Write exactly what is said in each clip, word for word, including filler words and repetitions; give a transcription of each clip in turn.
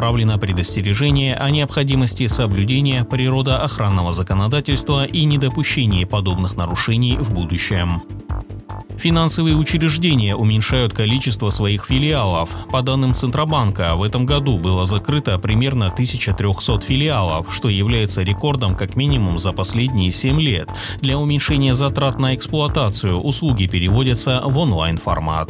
направлено предостережение о необходимости соблюдения природоохранного законодательства и недопущении подобных нарушений в будущем. Финансовые учреждения уменьшают количество своих филиалов. По данным Центробанка, в этом году было закрыто примерно тысяча триста филиалов, что является рекордом как минимум за последние семь лет. Для уменьшения затрат на эксплуатацию услуги переводятся в онлайн-формат.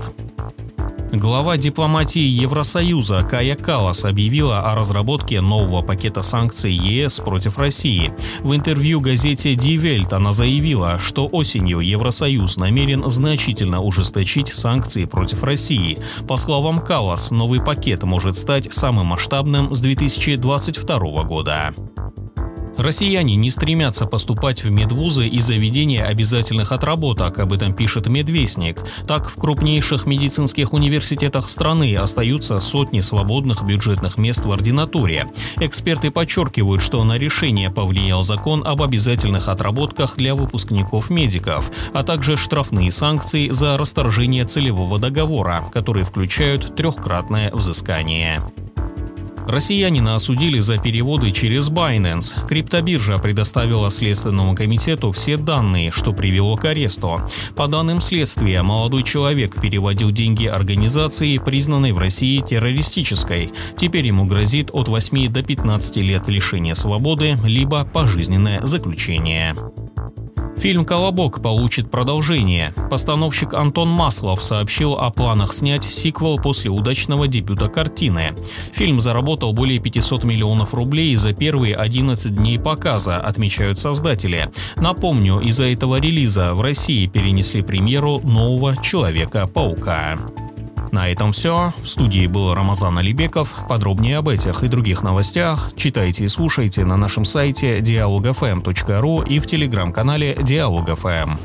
Глава дипломатии Евросоюза Кая Каллас объявила о разработке нового пакета санкций ЕС против России. В интервью газете Die Welt она заявила, что осенью Евросоюз намерен значительно ужесточить санкции против России. По словам Каллас, новый пакет может стать самым масштабным с две тысячи двадцать второго года. Россияне не стремятся поступать в медвузы и заведения обязательных отработок, об этом пишет Медвестник. Так, в крупнейших медицинских университетах страны остаются сотни свободных бюджетных мест в ординатуре. Эксперты подчеркивают, что на решение повлиял закон об обязательных отработках для выпускников-медиков, а также штрафные санкции за расторжение целевого договора, которые включают трехкратное взыскание. Россиянина осудили за переводы через Binance. Криптобиржа предоставила Следственному комитету все данные, что привело к аресту. По данным следствия, молодой человек переводил деньги организации, признанной в России террористической. Теперь ему грозит от восьми до пятнадцати лет лишения свободы, либо пожизненное заключение. Фильм «Колобок» получит продолжение. Постановщик Антон Маслов сообщил о планах снять сиквел после удачного дебюта картины. Фильм заработал более пятисот миллионов рублей за первые одиннадцать дней показа, отмечают создатели. Напомню, из-за этого релиза в России перенесли премьеру нового «Человека-паука». На этом все. В студии был Рамазан Алибеков. Подробнее об этих и других новостях читайте и слушайте на нашем сайте диалог эф эм точка ру и в телеграм-канале Диалог эф эм.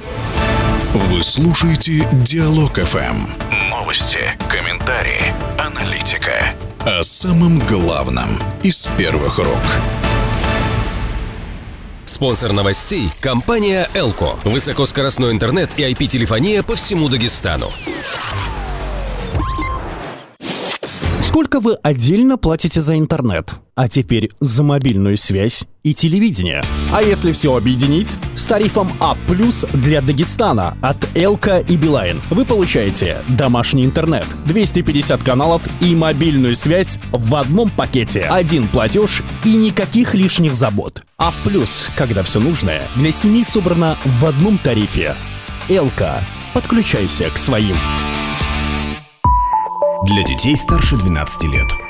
Вы слушаете Диалог эф эм. Новости, комментарии, аналитика. О самом главном из первых рук. Спонсор новостей – компания Элко. Высокоскоростной интернет и ай пи-телефония по всему Дагестану. Сколько вы отдельно платите за интернет? А теперь за мобильную связь и телевидение. А если все объединить? С тарифом А плюс для Дагестана от Элко и Билайн вы получаете домашний интернет, двести пятьдесят каналов и мобильную связь в одном пакете. Один платеж и никаких лишних забот. А плюс, когда все нужное для семьи собрано в одном тарифе. Элко. Подключайся к своим. Для детей старше двенадцати лет.